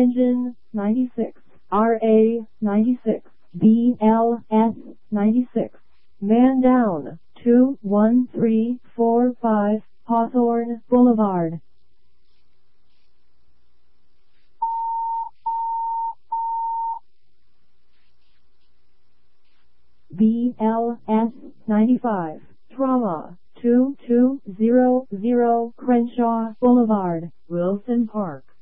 Engine 96, RA 96, BLS 96. Man down, 21345 Hawthorne Boulevard. BLS 95, Trauma, 2200 Crenshaw Boulevard, Wilson Park.